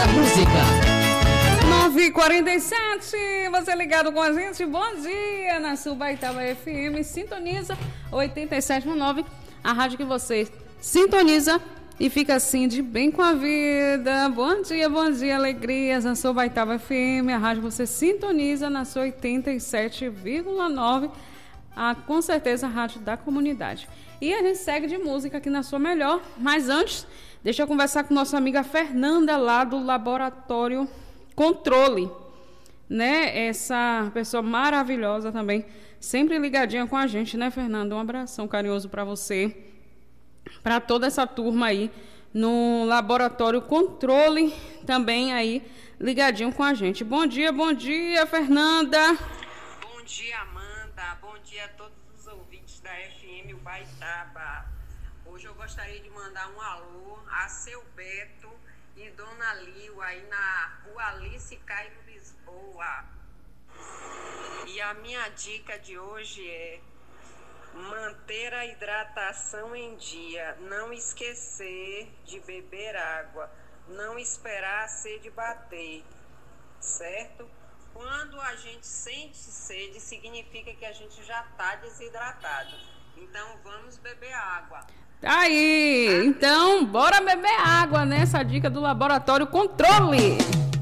da música. 9h47, você ligado com a gente, bom dia na Subaitaba FM, sintoniza 87.9, a rádio que você sintoniza e fica assim de bem com a vida. Bom dia, alegrias na Subaitaba FM, a rádio que você sintoniza na sua 87,9, com certeza a rádio da comunidade. E a gente segue de música aqui na sua melhor, mas antes, deixa eu conversar com nossa amiga Fernanda lá do Laboratório Controle, né? Essa pessoa maravilhosa também, sempre ligadinha com a gente, né, Fernanda? Um abração carinhoso para você, para toda essa turma aí no Laboratório Controle, também aí ligadinho com a gente. Bom dia, Fernanda. Bom dia, Amanda. Bom dia a todos os ouvintes da FM Ubaitaba. Hoje eu gostaria de mandar um alô a seu Beto e Dona Lio, aí na Rua Alice Cairo, Lisboa. E a minha dica de hoje é manter a hidratação em dia, não esquecer de beber água, não esperar a sede bater, certo? Quando a gente sente sede, significa que a gente já está desidratado. Então vamos beber água. Aí, então, bora beber água nessa dica do Laboratório Controle.